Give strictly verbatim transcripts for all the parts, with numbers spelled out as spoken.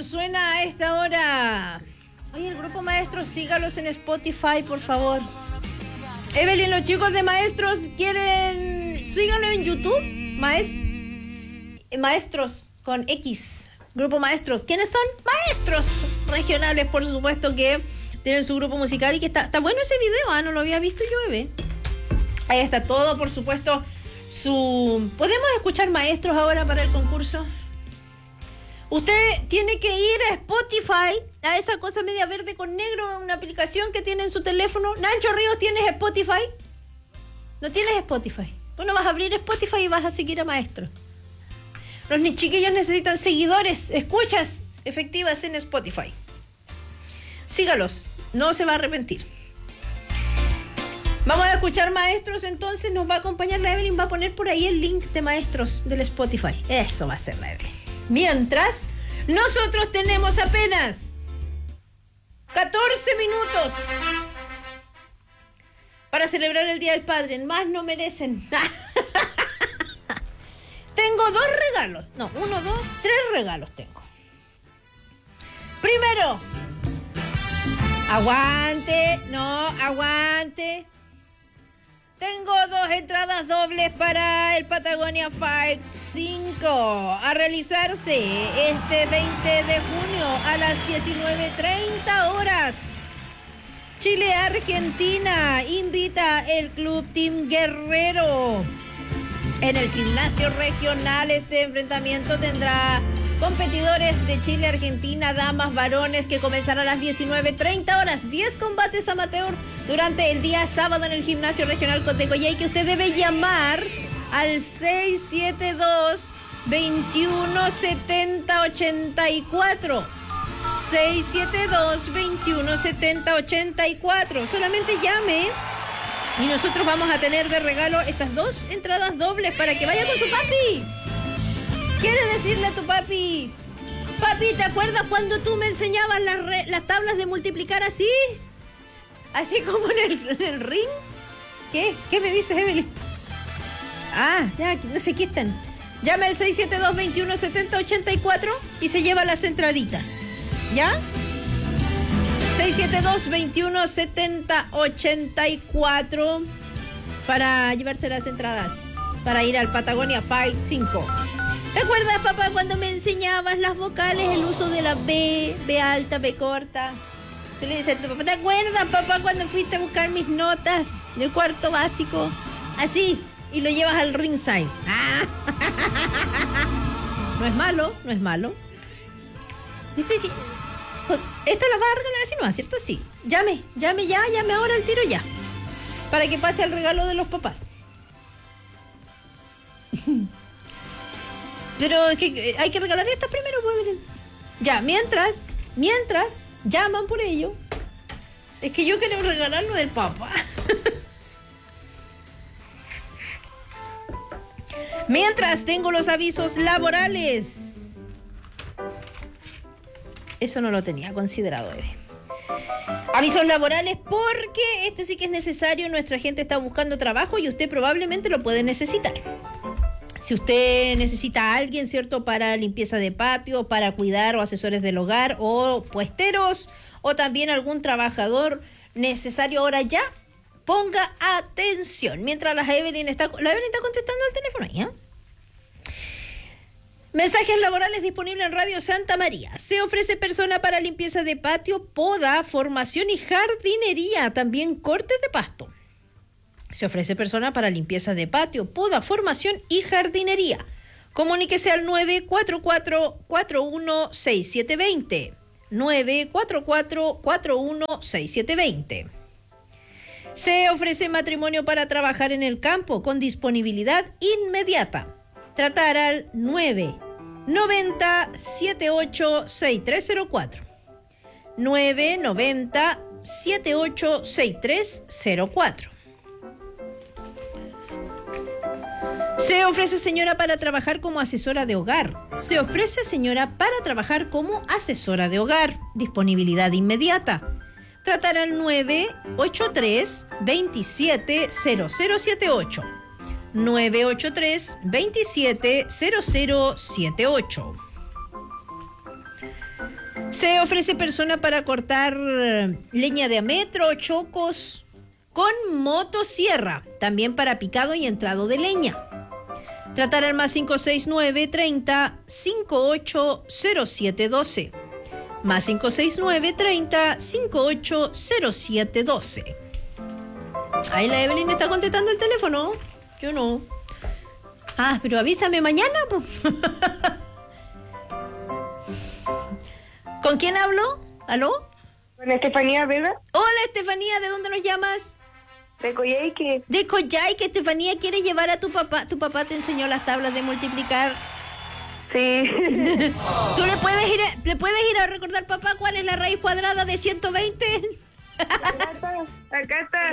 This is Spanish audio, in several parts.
suena a esta hora. Oye, el grupo Maestros, sígalos en Spotify, por favor. Evelyn, los chicos de Maestros quieren... Síganlo en YouTube. Maes... Maestros con X. Grupo Maestros. ¿Quiénes son? Maestros regionales, por supuesto, que tienen su grupo musical y que está, está bueno ese video. Ah, no lo había visto yo, Eve. Ahí está todo, por supuesto. Su... ¿Podemos escuchar Maestros ahora para el concurso? Usted tiene que ir a Spotify, a esa cosa media verde con negro, una aplicación que tiene en su teléfono. Nacho Ríos, ¿tienes Spotify? No tienes Spotify. Bueno, vas a abrir Spotify y vas a seguir a Maestros. Los chiquillos necesitan seguidores, escuchas efectivas en Spotify. Sígalos, no se va a arrepentir. Vamos a escuchar Maestros, entonces nos va a acompañar la Evelyn, va a poner por ahí el link de Maestros del Spotify. Eso va a ser la Evelyn. Mientras, nosotros tenemos apenas catorce minutos para celebrar el Día del Padre. Más no merecen. Tengo dos regalos. No, uno, dos, tres regalos tengo. Primero, aguante, no, aguante. Tengo dos entradas dobles para el Patagonia Fight cinco a realizarse este veinte de junio a las diecinueve treinta horas. Chile-Argentina invita el Club Team Guerrero. En el gimnasio regional este enfrentamiento tendrá competidores de Chile, Argentina, damas, varones, que comenzará a las diecinueve treinta horas. diez combates amateur durante el día sábado en el gimnasio regional Cotecoyay, que usted debe llamar al seis siete dos, veintiuno setenta, ochenta y cuatro. seis siete dos, veintiuno setenta, ochenta y cuatro. Solamente llame y nosotros vamos a tener de regalo estas dos entradas dobles para que vaya con su papi. ¿Quieres decirle a tu papi? Papi, ¿te acuerdas cuando tú me enseñabas las, re, las tablas de multiplicar así? Así como en el, en el ring. ¿Qué? ¿Qué me dices, Evelyn? Ah, ya, no se quitan. Llame al seis siete dos, veintiuno setenta, ochenta y cuatro y se lleva las entraditas. ¿Ya? seis siete dos, veintiuno setenta, ochenta y cuatro para llevarse las entradas para ir al Patagonia Fight cinco. ¿Te acuerdas, papá, cuando me enseñabas las vocales, el uso de la B, B alta, B corta? Tú le dices a tu papá, ¿te acuerdas, papá, cuando fuiste a buscar mis notas del cuarto básico? Así, y lo llevas al ringside. Ah. No es malo, no es malo. Este, esta la va a regalar así, ¿no? ¿Cierto? Sí. Llame, llame ya, llame ahora al tiro ya. Para que pase el regalo de los papás. Pero es que hay que regalar estas primero, pues. Ya, mientras, mientras llaman por ello. Es que yo quiero regalar lo del papá. Mientras tengo los avisos laborales. Eso no lo tenía considerado, Eve. Avisos laborales porque esto sí que es necesario. Nuestra gente está buscando trabajo y usted probablemente lo puede necesitar. Si usted necesita a alguien, ¿cierto?, para limpieza de patio, para cuidar o asesores del hogar o puesteros, o también algún trabajador necesario ahora ya, ponga atención. Mientras la Evelyn está, la Evelyn está contestando el teléfono ahí, ¿eh? Mensajes laborales disponibles en Radio Santa María. Se ofrece persona para limpieza de patio, poda, formación y jardinería, también cortes de pasto. Se ofrece persona para limpieza de patio, poda, formación y jardinería. Comuníquese al nueve cuatro cuatro, cuatro uno seis siete dos cero. nueve cuatro cuatro, cuatro uno seis siete dos cero. Se ofrece matrimonio para trabajar en el campo con disponibilidad inmediata. Tratar al nueve noventa, setenta y ocho, sesenta y tres cero cuatro. nueve noventa, setenta y ocho, sesenta y tres cero cuatro. Se ofrece señora para trabajar como asesora de hogar. Se ofrece señora para trabajar como asesora de hogar. Disponibilidad inmediata. Tratar al nueve ocho tres, veintisiete, cero cero siete ocho. nueve ocho tres, veintisiete, cero cero siete ocho. Se ofrece persona para cortar leña de a metro, chocos con motosierra, también para picado y entrado de leña. Tratar al más cinco seis nueve, treinta, cincuenta y ocho, cero siete doce. Más cinco seis nueve, treinta, cincuenta y ocho, cero siete doce. Ahí la Evelyn está contestando el teléfono. Yo no. Ah, pero avísame mañana. ¿Con quién hablo? ¿Aló? Con Estefanía Vega. Hola, Estefanía, ¿de dónde nos llamas? De Coyhaique. De Coyhaique. Estefanía quiere llevar a tu papá. Tu papá te enseñó las tablas de multiplicar. Sí. ¿Tú le puedes ir a, le puedes ir a recordar, papá, cuál es la raíz cuadrada de ciento veinte? Acá está. Acá está.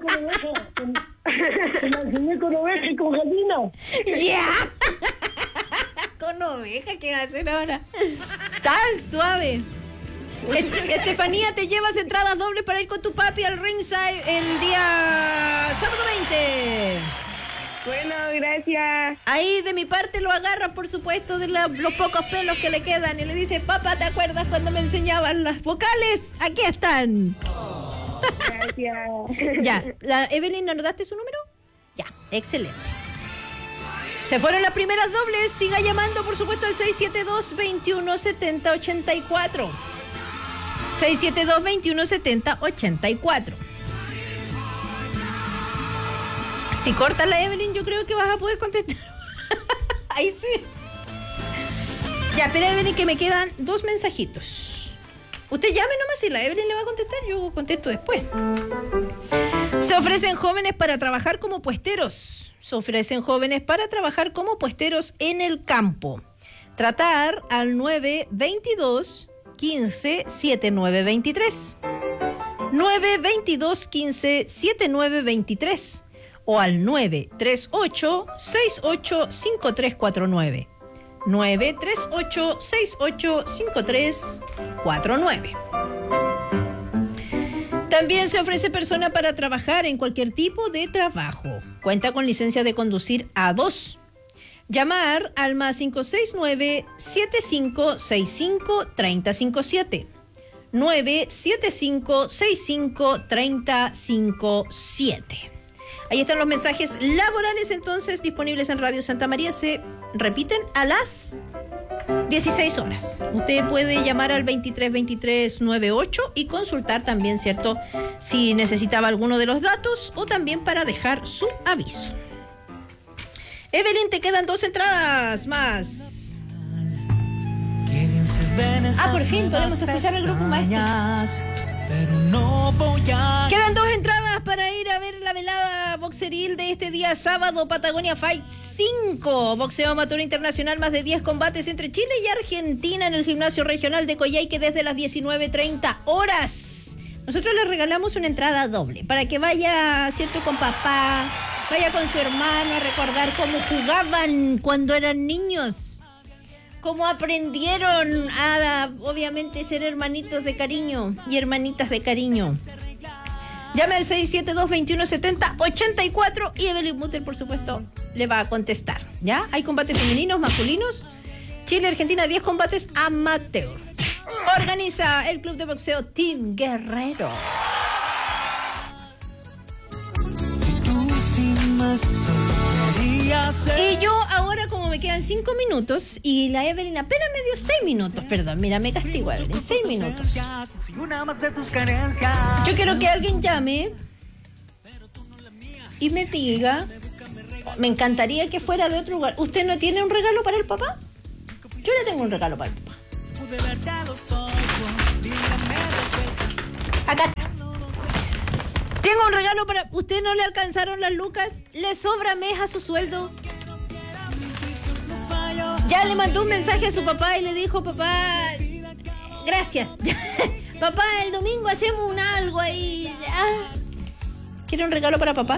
Se la enseñé con oveja y con gallina. ¡Ya! Yeah. Con oveja, ¿qué va a hacer ahora? Tan suave. Estefanía, te llevas entradas dobles para ir con tu papi al ringside el día sábado veinte. Bueno, gracias. Ahí de mi parte lo agarra, por supuesto, de la, los pocos pelos que le quedan y le dice: papá, ¿te acuerdas cuando me enseñaban las vocales? Aquí están. Gracias. Ya, la Evelyn, ¿anotaste su número? Ya, excelente. Se fueron las primeras dobles. Siga llamando, por supuesto, al seis siete dos, veintiuno setenta, ochenta y cuatro. seis siete dos, veintiuno setenta, ochenta y cuatro. Si corta la Evelyn, yo creo que vas a poder contestar. Ahí sí. Ya, pero Evelyn, que me quedan dos mensajitos. Usted llame nomás, si la Evelyn le va a contestar, yo contesto después. Se ofrecen jóvenes para trabajar como puesteros. Se ofrecen jóvenes para trabajar como puesteros en el campo. Tratar al nueve veintidós, quince, setenta y nueve veintitrés. nueve veintidós, quince, setenta y nueve veintitrés. O al nueve tres ocho, seis ocho, cinco tres cuatro nueve. nueve tres ocho, seis ocho, cinco tres cuatro nueve. También se ofrece persona para trabajar en cualquier tipo de trabajo. Cuenta con licencia de conducir A dos. Llamar al más cinco seis nueve, siete cinco seis cinco, tres cero cinco siete. nueve siete cinco, seis cinco, tres cero cinco siete. Ahí están los mensajes laborales entonces disponibles en Radio Santa María. Se repiten a las dieciséis horas. Usted puede llamar al veintitrés veintitrés noventa y ocho y consultar también, ¿cierto?, si necesitaba alguno de los datos o también para dejar su aviso. Evelyn, te quedan dos entradas más. Ah, por fin podemos escuchar el grupo maestro. Pero no voy a... Quedan dos entradas para ir a ver la velada boxeril de este día sábado, Patagonia Fight cinco. Boxeo amateur internacional, más de diez combates entre Chile y Argentina en el gimnasio regional de Coyhaique desde las diecinueve treinta horas. Nosotros les regalamos una entrada doble para que vaya, ¿cierto?, con papá, vaya con su hermano a recordar cómo jugaban cuando eran niños. Cómo aprendieron a, obviamente, ser hermanitos de cariño y hermanitas de cariño. Llame al seis siete dos, veintiuno setenta, ochenta y cuatro y Evelyn Mutter, por supuesto, le va a contestar. ¿Ya? Hay combates femeninos, masculinos. Chile, Argentina, diez combates amateur. Organiza el club de boxeo Team Guerrero. Y yo ahora, como me quedan cinco minutos y la Evelyn apenas me dio seis minutos, perdón, mira, me castigo, Evelyn, seis minutos. Yo quiero que alguien llame y me diga, me encantaría que fuera de otro lugar. ¿Usted no tiene un regalo para el papá? Yo le tengo un regalo para el papá. Acá está. Tengo un regalo para... ¿Usted no le alcanzaron las lucas? ¿Le sobra mes a su sueldo? Ya le mandó un mensaje a su papá y le dijo: papá, gracias. Papá, el domingo hacemos un algo ahí. Ah. ¿Quiere un regalo para papá?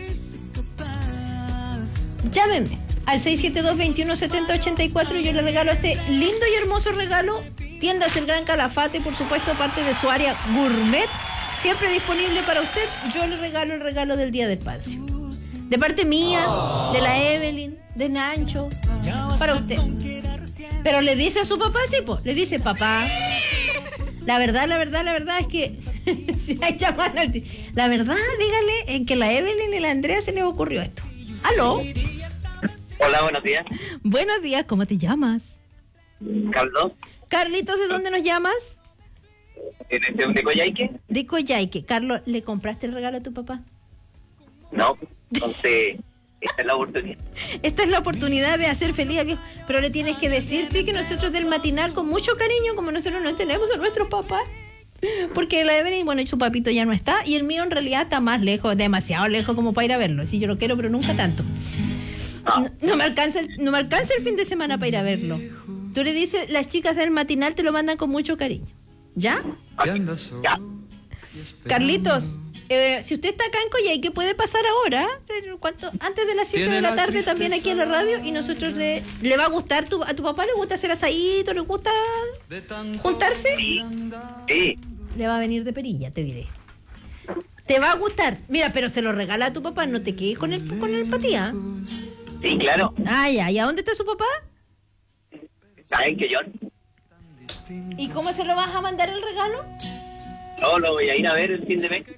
Llámeme al seis siete dos, veintiuno setenta, ochenta y cuatro y yo le regalo este lindo y hermoso regalo. Tiendas El Gran Calafate, por supuesto, parte de su área gourmet. Siempre disponible para usted. Yo le regalo el regalo del Día del Padre. De parte mía, de la Evelyn, de Nancho, para usted. Pero le dice a su papá, sí, po, le dice: papá, La verdad, la verdad, la verdad es que si hay llaman al ti- la verdad, dígale en que la Evelyn y la Andrea se les ocurrió esto. ¿Aló? Hola, buenos días. Buenos días, ¿cómo te llamas? Carlos, Carlitos, ¿de dónde nos llamas? ¿de, de Coyhaique? De Coyhaique. Carlos, ¿le compraste el regalo a tu papá? No, entonces esta es la oportunidad. Esta es la oportunidad de hacer feliz al viejo, pero le tienes que decir, sí, que nosotros del matinal con mucho cariño, como nosotros no tenemos a nuestros papás, porque la Evelyn, bueno, y su papito ya no está, y el mío en realidad está más lejos, demasiado lejos como para ir a verlo. Sí, yo lo quiero, pero nunca tanto. No, no me alcanza, el- no me alcanza el fin de semana para ir a verlo. Tú le dices, las chicas del matinal te lo mandan con mucho cariño. ¿Ya? Ya, Carlitos, eh, si usted está acá en Coyhaique, puede pasar ahora, pero ¿cuánto? Antes de las siete de la tarde también aquí en la radio, y nosotros le, le va a gustar, tu, a tu papá le gusta hacer asadito, le gusta juntarse, sí, sí, le va a venir de perilla, te diré. Te va a gustar, mira, pero se lo regala a tu papá, no te quedes con el, con el patía. sí, claro. Ah, ya, ¿y a dónde está su papá? ¿Saben que yo ¿Y cómo se lo vas a mandar el regalo? no lo voy a ir a ver el fin de mes?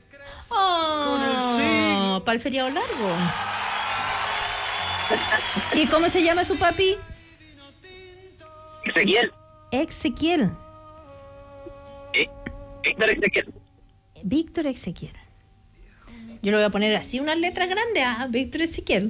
Oh, para el feriado largo. ¿Y cómo se llama su papi? Ezequiel, Ezequiel. ¿eh? Héctor Ezequiel. Víctor Ezequiel. Yo le voy a poner así unas letras grandes a Víctor Ezequiel.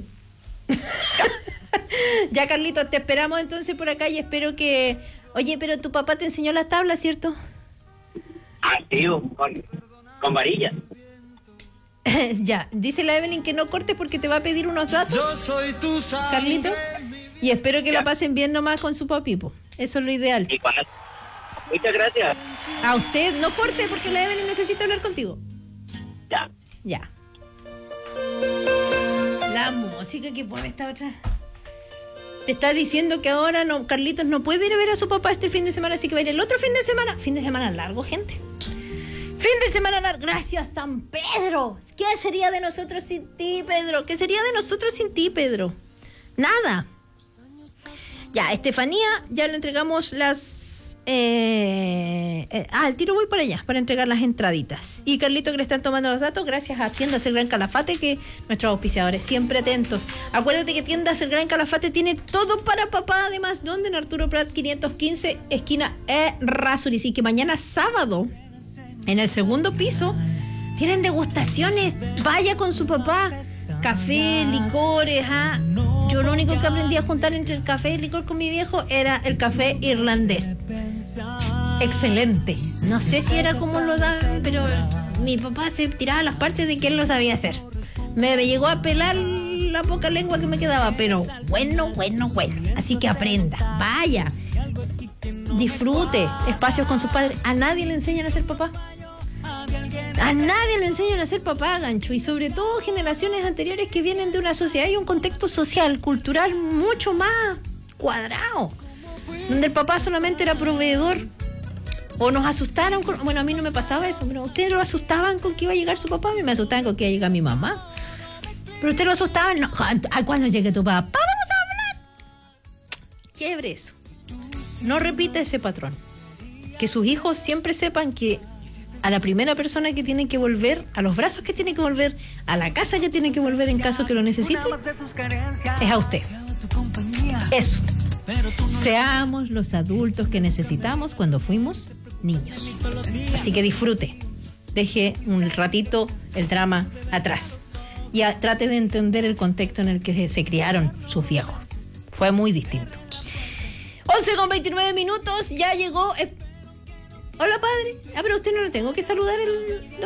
Ya, Carlitos, te esperamos entonces por acá y espero que... Oye, pero tu papá te enseñó la tabla, ¿cierto? Ah, sí, con, con varillas. Ya, dice la Evelyn que no cortes porque te va a pedir unos datos, Carlitos. Y espero que Ya. la pasen bien nomás con su papi, po. Eso es lo ideal. Igual. Muchas gracias. A usted no corte porque la Evelyn necesita hablar contigo. Ya. Ya. La música que pone esta otra. Te está diciendo que ahora no, Carlitos no puede ir a ver a su papá este fin de semana, así que va a ir el otro fin de semana. Fin de semana largo, gente. Fin de semana largo. Gracias, San Pedro. ¿Qué sería de nosotros sin ti, Pedro? ¿Qué sería de nosotros sin ti, Pedro? Nada. Ya, Estefanía, ya le entregamos las... Eh, eh, ah, al tiro voy para allá, para entregar las entraditas. Y Carlito, que le están tomando los datos, gracias a Tiendas El Gran Calafate, que nuestros auspiciadores siempre atentos. Acuérdate que Tiendas El Gran Calafate tiene todo para papá, además, donde en Arturo Prat quinientos quince, esquina Errázuriz, y que mañana sábado, en el segundo piso, tienen degustaciones. Vaya con su papá. Café, licores, ¿ah? Yo lo único que aprendí a juntar entre el café y el licor con mi viejo era el café irlandés. Excelente. No sé si era como lo dan, pero mi papá se tiraba las partes de que él lo sabía hacer. Me llegó a pelar la poca lengua que me quedaba, pero bueno, bueno, bueno. Así que aprenda, vaya. Disfrute espacios con sus padres. A nadie le enseñan a ser papá. A nadie le enseñan a ser papá, gancho, y sobre todo generaciones anteriores que vienen de una sociedad y un contexto social, cultural mucho más cuadrado, donde el papá solamente era proveedor. O nos asustaron con... Bueno, a mí no me pasaba eso, pero ustedes lo asustaban con que iba a llegar su papá, a mí me asustaban con que iba a llegar mi mamá. Pero ustedes lo asustaban, no, ay, cuando llegue tu papá, vamos a hablar. Quiebre eso. No repita ese patrón. Que sus hijos siempre sepan que a la primera persona que tienen que volver, a los brazos que tienen que volver, a la casa que tienen que volver en caso que lo necesite, es a usted. Eso. Seamos los adultos que necesitamos cuando fuimos niños. Así que disfrute. Deje un ratito el drama atrás. Y a, trate de entender el contexto en el que se, se criaron sus viejos. Fue muy distinto. once con veintinueve minutos, ya llegó... Eh, hola, padre. Ah, pero usted no lo tengo que saludar el...